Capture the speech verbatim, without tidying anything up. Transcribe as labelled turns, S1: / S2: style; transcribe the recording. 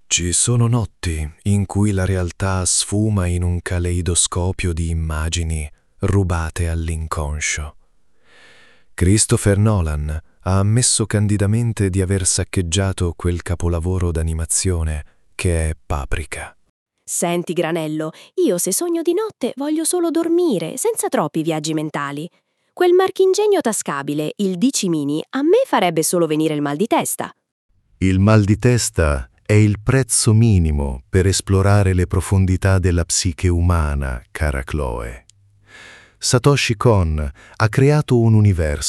S1: Ci sono notti in cui la realtà sfuma in un caleidoscopio di immagini rubate all'inconscio. Christopher Nolan ha ammesso candidamente di aver saccheggiato quel capolavoro d'animazione che è Paprika.
S2: Senti, Granello, io se sogno di notte voglio solo dormire, senza troppi viaggi mentali. Quel marchingegno tascabile, il D C Mini, a me farebbe solo venire il mal di testa.
S3: Il mal di testa è il prezzo minimo per esplorare le profondità della psiche umana, cara Chloe. Satoshi Kon ha creato un universo